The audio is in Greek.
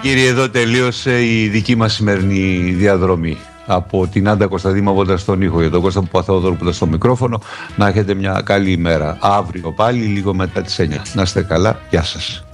κύριοι, εδώ τελείωσε η δική μας σημερινή διαδρομή. Από την Άντα Κωνσταντίνοβα στον ήχο, για τον Κώστα Παπαθεόδωρο που ήταν στο μικρόφωνο. Να έχετε μια καλή ημέρα. Αύριο πάλι λίγο μετά τις 9. Να είστε καλά. Γεια σας.